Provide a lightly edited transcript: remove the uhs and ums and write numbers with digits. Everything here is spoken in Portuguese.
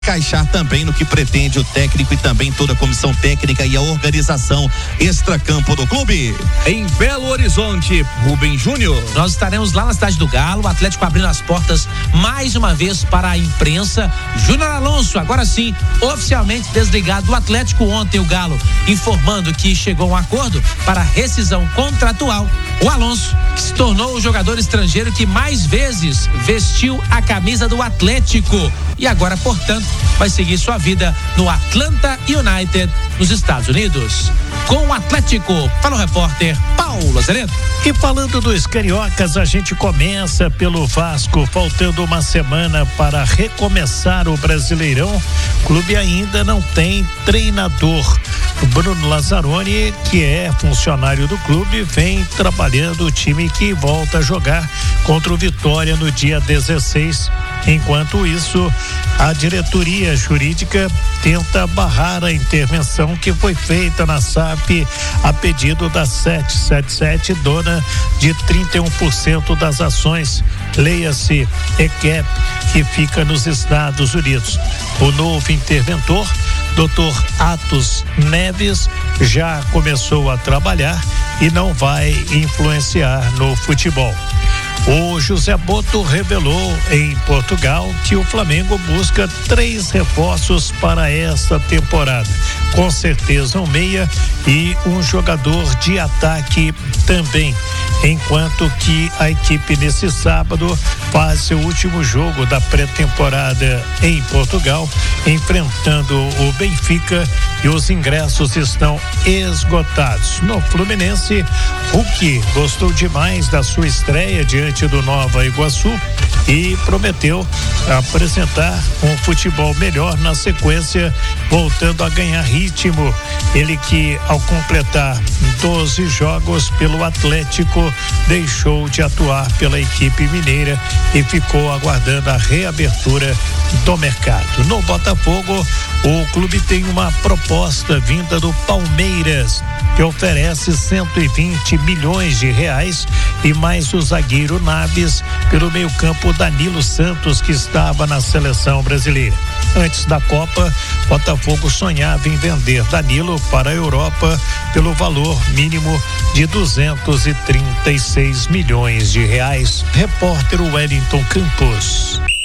encaixar também no que pretende o técnico e também toda a comissão técnica e a organização extracampo do clube. Em Belo Horizonte, Rubem Júnior. Nós estaremos lá na cidade do Galo, o Atlético abrindo as portas mais uma vez para a imprensa. Júnior Alonso, agora sim, oficialmente desligado do Atlético. Ontem o Galo informando que chegou a um acordo para rescisão contratual. O Alonso, que se tornou o jogador estrangeiro que mais vezes vestiu a camisa do Atlético e agora, portanto, vai seguir sua vida no Atlanta United, nos Estados Unidos. Com o Atlético, fala o repórter Paulo Azeredo. E falando dos cariocas, a gente começa pelo Vasco, faltando uma semana para recomeçar o Brasileirão. O clube ainda não tem treinador. O Bruno Lazzaroni, que é funcionário do clube, vem trabalhando o time que volta a jogar contra o Vitória no dia 16. Enquanto isso, a diretoria jurídica tenta barrar a intervenção que foi feita na SAF a pedido da 777, dona de 31% das ações, leia-se EQEP, que fica nos Estados Unidos. O novo interventor, Dr. Atos Neves, já começou a trabalhar e não vai influenciar no futebol. O José Boto revelou em Portugal que o Flamengo busca 3 reforços para esta temporada. Com certeza um meia e um jogador de ataque também. Enquanto que a equipe nesse sábado faz seu último jogo da pré-temporada em Portugal, enfrentando o Benfica, e os ingressos estão esgotados. No Fluminense, Hulk gostou demais da sua estreia diante do Nova Iguaçu e prometeu apresentar um futebol melhor na sequência, voltando a ganhar ritmo. Ele que, ao completar 12 jogos pelo Atlético, deixou de atuar pela equipe mineira e ficou aguardando a reabertura do mercado. No Botafogo, o clube tem uma proposta vinda do Palmeiras, que oferece 120 milhões de reais e mais o zagueiro Naves pelo meio-campo Danilo Santos, que estava na seleção brasileira. Antes da Copa, Botafogo sonhava em vender Danilo para a Europa pelo valor mínimo de 236 milhões de reais. Repórter Wellington Campos.